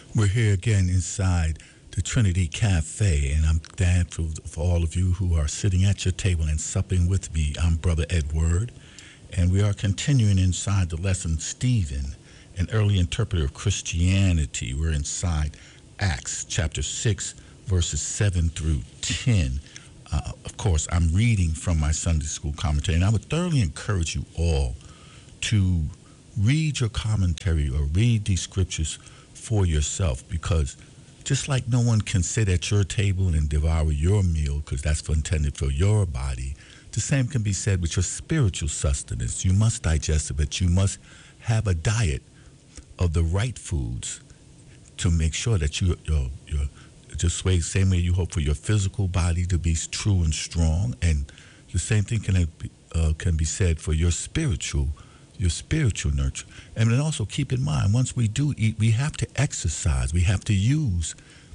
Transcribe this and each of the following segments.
We're here again inside the Trinity Cafe, and I'm thankful for all of you who are sitting at your table and supping with me. I'm Brother Edward, and we are continuing inside the lesson Stephen, an early interpreter of Christianity. We're inside Acts chapter 6, verses 7 through 10. Of course, I'm reading from my Sunday school commentary, and I would thoroughly encourage you all to read your commentary or read these scriptures for yourself, because just like no one can sit at your table and devour your meal because that's intended for your body, the same can be said with your spiritual sustenance. You must digest it, but you must have a diet of the right foods to make sure that you're just same way you hope for your physical body to be true and strong, and the same thing can be said for your spiritual nurture. And then also keep in mind, once we do eat, we have to exercise. We have to use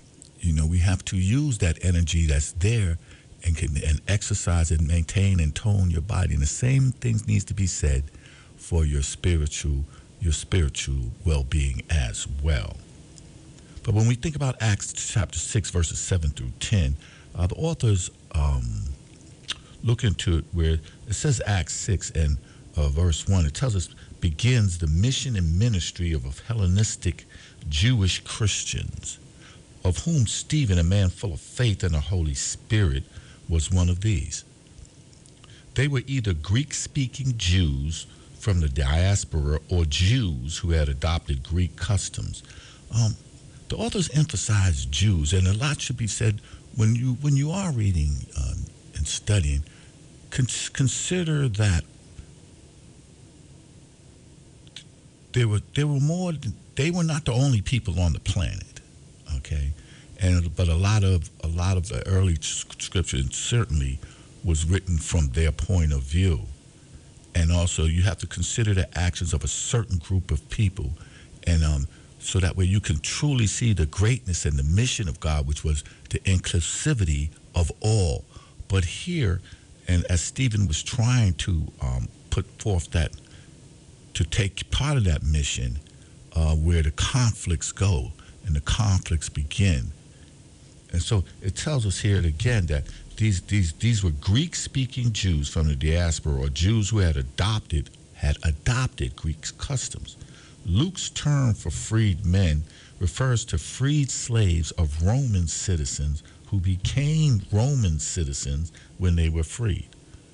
that energy that's there and exercise and maintain and tone your body. And the same things needs to be said for your spiritual well-being as well. But when we think about Acts chapter 6, verses 7 through 10, the authors look into it where it says Acts 6 and verse 1. It tells us, begins the mission and ministry of Hellenistic Jewish Christians, of whom Stephen, a man full of faith and the Holy Spirit, was one of these. They were either Greek-speaking Jews from the diaspora or Jews who had adopted Greek customs. The authors emphasize Jews, and a lot should be said when you are reading and studying. Consider that they were more. They were not the only people on the planet, okay, but a lot of the early scripture certainly was written from their point of view, and also you have to consider the actions of a certain group of people, and so that way you can truly see the greatness and the mission of God, which was the inclusivity of all. But here, and as Stephen was trying to put forth that, to take part of that mission, where the conflicts go and the conflicts begin. And so it tells us here again that these were Greek-speaking Jews from the diaspora, or Jews who had adopted Greek customs. Luke's term for freed men refers to freed slaves of Roman citizens who became Roman citizens when they were freed.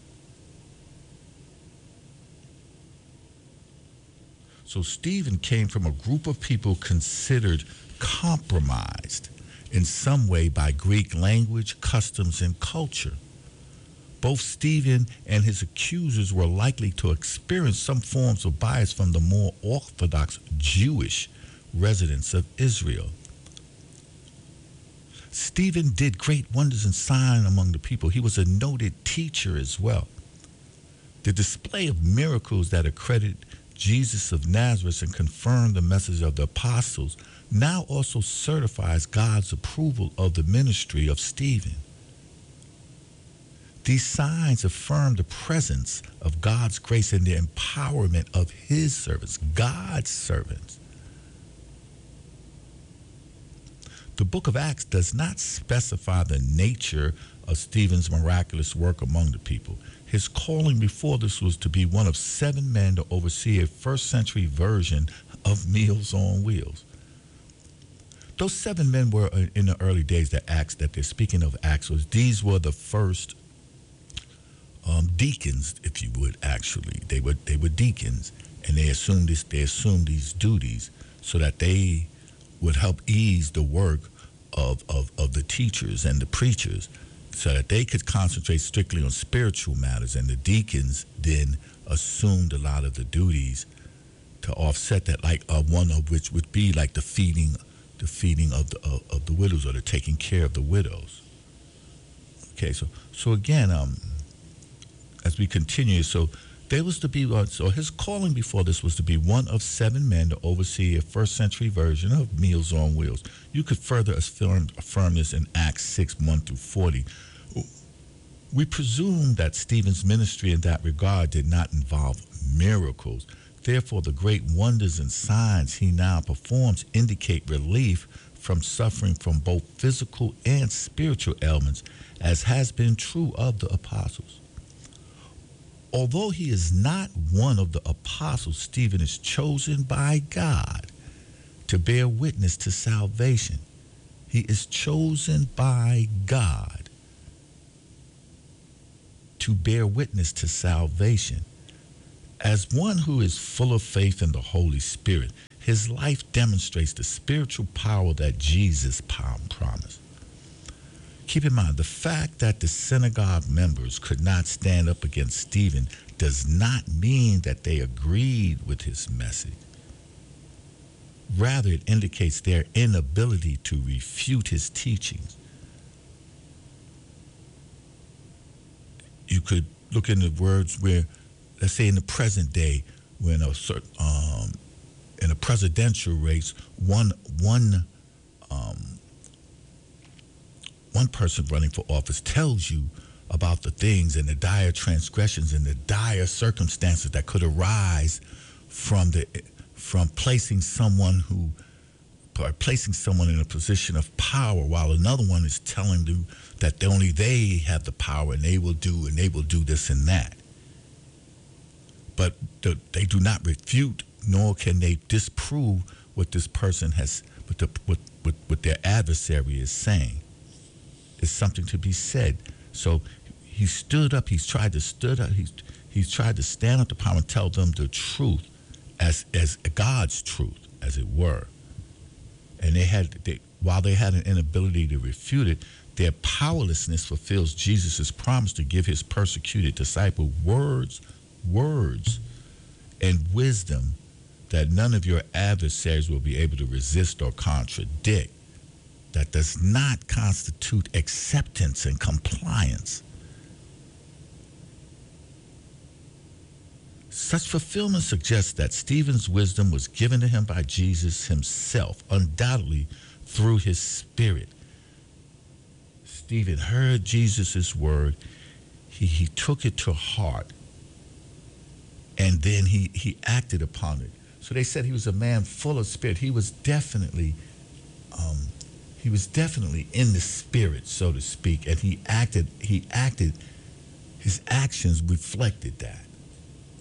So Stephen came from a group of people considered compromised in some way by Greek language, customs, and culture. Both Stephen and his accusers were likely to experience some forms of bias from the more orthodox Jewish residents of Israel. Stephen did great wonders and signs among the people. He was a noted teacher as well. The display of miracles that accredit Jesus of Nazareth and confirm the message of the apostles now also certifies God's approval of the ministry of Stephen. These signs affirm the presence of God's grace and the empowerment of his servants, God's servants. The book of Acts does not specify the nature of Stephen's miraculous work among the people. His calling before this was to be one of 7 men to oversee a first-century version of Meals on Wheels. Those 7 men were in the early days that they're speaking of Acts. These were the first deacons, if you would. Actually, they were deacons, and they assumed these duties so that they would help ease the work of the teachers and the preachers, so that they could concentrate strictly on spiritual matters, and the deacons then assumed a lot of the duties to offset that, like one of which would be like the feeding of the widows, or the taking care of the widows. Okay, so again, as we continue, so there was to be so his calling before this was to be one of 7 men to oversee a first-century version of Meals on Wheels. You could further affirm this in Acts 6, 1 through 40. We presume that Stephen's ministry in that regard did not involve miracles. Therefore, the great wonders and signs he now performs indicate relief from suffering from both physical and spiritual ailments, as has been true of the apostles. Although he is not one of the apostles, Stephen is chosen by God to bear witness to salvation. He is chosen by God to bear witness to salvation. As one who is full of faith in the Holy Spirit, his life demonstrates the spiritual power that Jesus promised. Keep in mind, the fact that the synagogue members could not stand up against Stephen does not mean that they agreed with his message. Rather, it indicates their inability to refute his teachings. You could look in the words where, let's say in the present day, when a certain, in a presidential race, one person running for office tells you about the things and the dire transgressions and the dire circumstances that could arise from placing someone in a position of power, while another one is telling you that only they have the power and they will do this and that. But they do not refute, nor can they disprove what this person has, what their adversary is saying. It's something to be said. So he stood up. He's tried to stand up to power and tell them the truth, as God's truth, as it were. And while they had an inability to refute it, their powerlessness fulfills Jesus' promise to give his persecuted disciple words and wisdom that none of your adversaries will be able to resist or contradict. That does not constitute acceptance and compliance. Such fulfillment suggests that Stephen's wisdom was given to him by Jesus himself, undoubtedly through his Spirit. Stephen heard Jesus' word. He took it to heart, and then he acted upon it. So they said he was a man full of spirit. He was definitely in the Spirit, so to speak, and he acted. His actions reflected that.